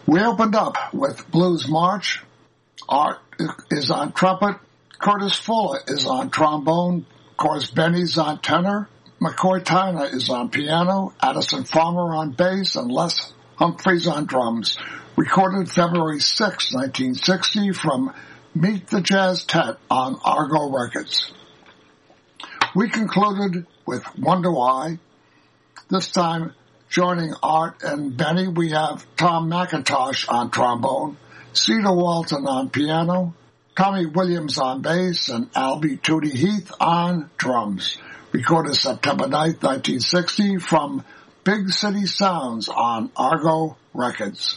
We opened up with Blues March. Art is on trumpet. Curtis Fuller is on trombone. Of course, Benny's on tenor. McCoy Tyner is on piano. Addison Farmer on bass. And Les Humphreys on drums. Recorded February 6, 1960 from Meet the Jazz Tet on Argo Records. We concluded with Wonder Why. This time, joining Art and Benny, we have Tom McIntosh on trombone, Cedar Walton on piano, Tommy Williams on bass, and Albie Tootie Heath on drums. Recorded September 9th, 1960 from Big City Sounds on Argo Records.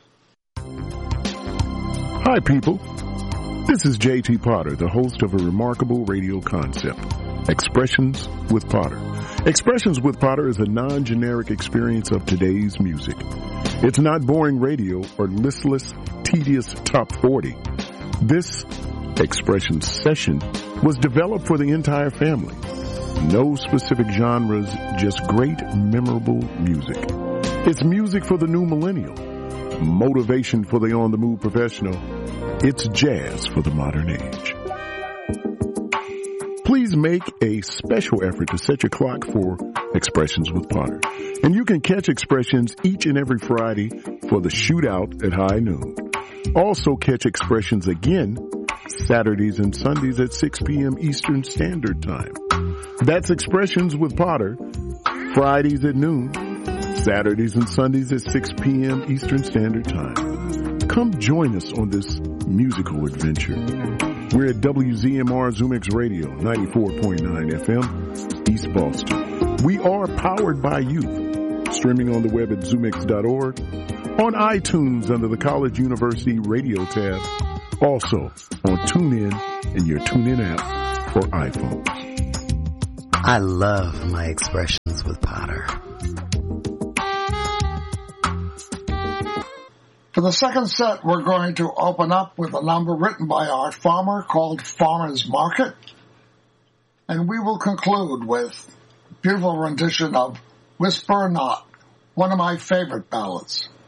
Hi, people. This is J.T. Potter, the host of a remarkable radio concept, Expressions with Potter. Expressions with Potter is a non-generic experience of today's music. It's not boring radio or listless, tedious top 40. This Expressions session was developed for the entire family. No specific genres, just great, memorable music. It's music for the new millennial, motivation for the on-the-move professional. It's jazz for the modern age. Please make a special effort to set your clock for Expressions with Potter. And you can catch Expressions each and every Friday for the shootout at high noon. Also catch Expressions again Saturdays and Sundays at 6 p.m. Eastern Standard Time. That's Expressions with Potter, Fridays at noon, Saturdays and Sundays at 6 p.m. Eastern Standard Time. Come join us on this musical adventure. We're at WZMR Zoomix Radio, 94.9 FM, East Boston. We are powered by youth. Streaming on the web at zoomix.org, on iTunes under the College University Radio tab, also on TuneIn and your TuneIn app for iPhones. I love my Expressions with Potter. For the second set, we're going to open up with a number written by Art Farmer called Farmer's Market. And we will conclude with a beautiful rendition of Whisper Not, one of my favorite ballads.